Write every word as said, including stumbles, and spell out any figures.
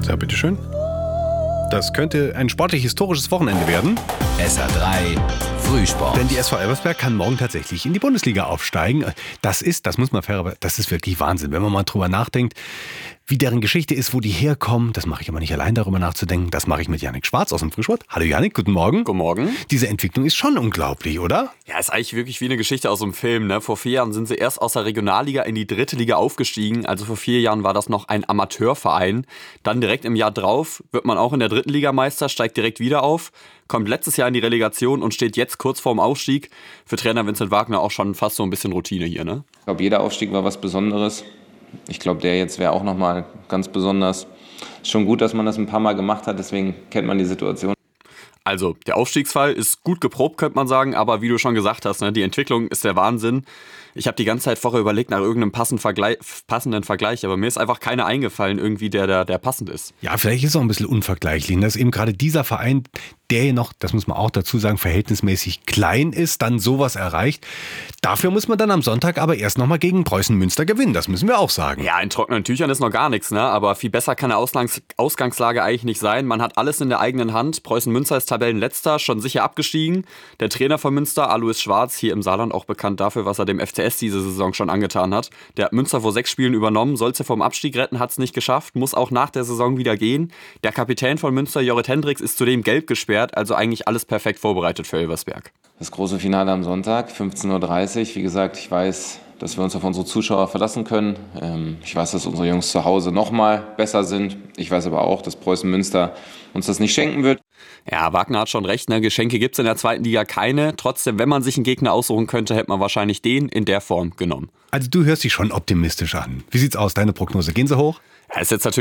Ja, bitteschön. Das könnte ein sportlich-historisches Wochenende werden. S R drei Frühsport. Denn die S V Elversberg kann morgen tatsächlich in die Bundesliga aufsteigen. Das ist, das muss man fair, das ist wirklich Wahnsinn, wenn man mal drüber nachdenkt, wie deren Geschichte ist, wo die herkommen. Das mache ich aber nicht allein, darüber nachzudenken. Das mache ich mit Jannik Schwarz aus dem Frühsport. Hallo Jannik, guten Morgen. Guten Morgen. Diese Entwicklung ist schon unglaublich, oder? Ja, ist eigentlich wirklich wie eine Geschichte aus einem Film. Ne? Vor vier Jahren sind sie erst aus der Regionalliga in die dritte Liga aufgestiegen. Also vor vier Jahren war das noch ein Amateurverein. Dann direkt im Jahr drauf wird man auch in der dritten Liga Meister, steigt direkt wieder auf, kommt letztes Jahr in die Relegation und steht jetzt kurz vorm Aufstieg. Für Trainer Vincent Wagner auch schon fast so ein bisschen Routine hier, ne? Ich glaube, jeder Aufstieg war was Besonderes. Ich glaube, der jetzt wäre auch nochmal ganz besonders. Ist schon gut, dass man das ein paar Mal gemacht hat, deswegen kennt man die Situation. Also, der Aufstiegsfall ist gut geprobt, könnte man sagen, aber wie du schon gesagt hast, ne, die Entwicklung ist der Wahnsinn. Ich habe die ganze Zeit vorher überlegt nach irgendeinem passenden Vergleich, passenden Vergleich, aber mir ist einfach keiner eingefallen, irgendwie, der, der, der passend ist. Ja, vielleicht ist es auch ein bisschen unvergleichlich. Dass eben gerade dieser Verein, der ja noch, das muss man auch dazu sagen, verhältnismäßig klein ist, dann sowas erreicht. Dafür muss man dann am Sonntag aber erst nochmal gegen Preußen Münster gewinnen, das müssen wir auch sagen. Ja, in trockenen Tüchern ist noch gar nichts, ne? Aber viel besser kann eine Ausgangs- Ausgangslage eigentlich nicht sein. Man hat alles in der eigenen Hand. Preußen Münster ist Tabellenletzter, schon sicher abgestiegen. Der Trainer von Münster, Alois Schwarz, hier im Saarland auch bekannt dafür, was er dem F C S diese Saison schon angetan hat. Der hat Münster vor sechs Spielen übernommen, sollte vom Abstieg retten, hat es nicht geschafft, muss auch nach der Saison wieder gehen. Der Kapitän von Münster, Jorrit Hendricks, ist zudem gelb gesperrt, also eigentlich alles perfekt vorbereitet für Elversberg. Das große Finale am Sonntag, fünfzehn Uhr dreißig. Wie gesagt, ich weiß, dass wir uns auf unsere Zuschauer verlassen können. Ich weiß, dass unsere Jungs zu Hause nochmal besser sind. Ich weiß aber auch, dass Preußen Münster uns das nicht schenken wird. Ja, Wagner hat schon recht, ne? Geschenke gibt es in der zweiten Liga keine. Trotzdem, wenn man sich einen Gegner aussuchen könnte, hätte man wahrscheinlich den in der Form genommen. Also du hörst dich schon optimistisch an. Wie sieht's aus, deine Prognose? Gehen sie hoch? Ja, ist jetzt natürlich